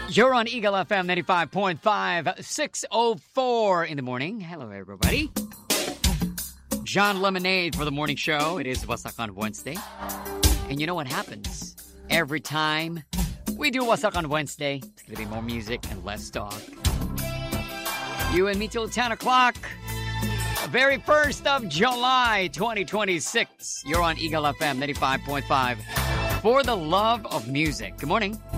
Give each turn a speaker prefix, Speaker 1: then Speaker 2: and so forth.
Speaker 1: You're on Eagle FM 95.5, 6:04 in the morning. Hello, everybody. John Lemonade for the morning show. It is Wasak on Wednesday. And you know what happens? Every time we do Wasak on Wednesday, it's going to be more music and less talk. You and me till 10 o'clock. The very 1st of July, 2026. You're on Eagle FM 95.5 for the love of music. Good morning.